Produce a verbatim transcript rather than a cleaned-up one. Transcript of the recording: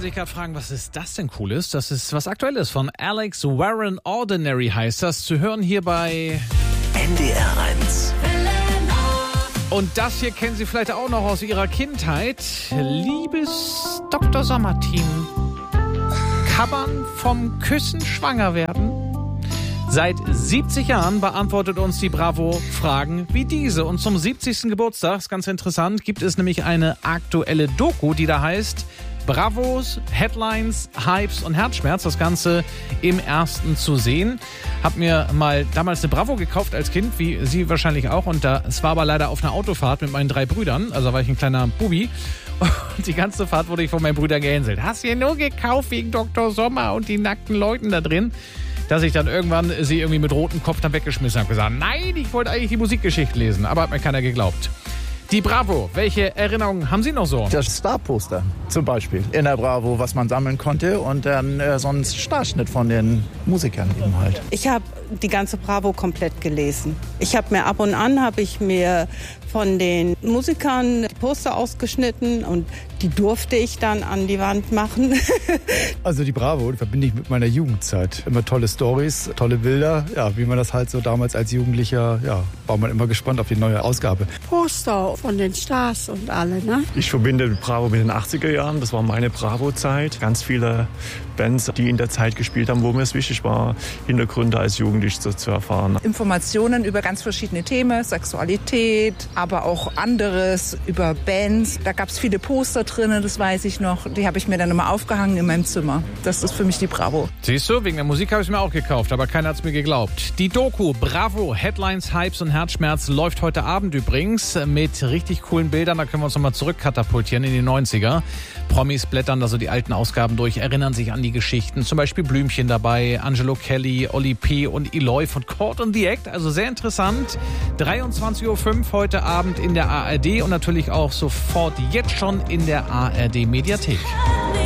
sich gerade fragen, was ist das denn Cooles? Das ist was Aktuelles von Alex Warren. Ordinary heißt das. Zu hören hier bei N D R eins. Und das hier kennen Sie vielleicht auch noch aus Ihrer Kindheit. Liebes Doktor Sommer-Team, kann man vom Küssen schwanger werden? Seit siebzig Jahren beantwortet uns die Bravo Fragen wie diese. Und zum siebzigsten Geburtstag, ist ganz interessant, gibt es nämlich eine aktuelle Doku, die da heißt Bravos, Headlines, Hypes und Herzschmerz. Das Ganze im Ersten zu sehen. Hab mir mal damals eine Bravo gekauft als Kind, wie Sie wahrscheinlich auch. Und da, es war aber leider auf einer Autofahrt mit meinen drei Brüdern. Also war ich ein kleiner Bubi. Und die ganze Fahrt wurde ich von meinen Brüdern gehänselt. Hast du hier nur gekauft wegen Doktor Sommer und die nackten Leuten da drin? Dass ich dann irgendwann sie irgendwie mit rotem Kopf dann weggeschmissen habe. Gesagt, nein, ich wollte eigentlich die Musikgeschichte lesen. Aber hat mir keiner geglaubt. Die Bravo, welche Erinnerungen haben Sie noch so? Das Starposter zum Beispiel in der Bravo, was man sammeln konnte. Und dann äh, so ein Starschnitt von den Musikern eben halt. Ich habe die ganze Bravo komplett gelesen. Ich habe mir ab und an, habe ich mir von den Musikern die Poster ausgeschnitten und die durfte ich dann an die Wand machen. Also die Bravo, die verbinde ich mit meiner Jugendzeit. Immer tolle Storys, tolle Bilder. Ja, wie man das halt so damals als Jugendlicher, ja, war man immer gespannt auf die neue Ausgabe. Poster von den Stars und alle, ne? Ich verbinde Bravo mit den achtziger Jahren. Das war meine Bravo-Zeit. Ganz viele Bands, die in der Zeit gespielt haben, wo mir es wichtig war, Hintergründe als Jugendlich zu, zu erfahren. Informationen über ganz verschiedene Themen, Sexualität, aber auch anderes, über Bands. Da gab es viele Poster drin, das weiß ich noch. Die habe ich mir dann immer aufgehangen in meinem Zimmer. Das ist für mich die Bravo. Siehst du, wegen der Musik habe ich es mir auch gekauft, aber keiner hat es mir geglaubt. Die Doku Bravo, Headlines, Hypes und Herzschmerz läuft heute Abend übrigens mit richtig coolen Bildern. Da können wir uns nochmal zurückkatapultieren in die neunziger. Promis blättern da so die alten Ausgaben durch, erinnern sich an die Geschichten. Zum Beispiel Blümchen dabei, Angelo Kelly, Oli P. und Eloy von Caught on the Act. Also sehr interessant. dreiundzwanzig Uhr fünf heute Abend in der A R D und natürlich auch sofort jetzt schon in der A R D Mediathek.